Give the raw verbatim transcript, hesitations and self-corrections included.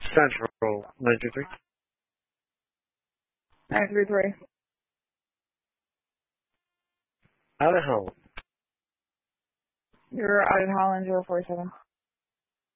Central nine two three. nine three three. Out of home. You're out in Holland, zero four seven.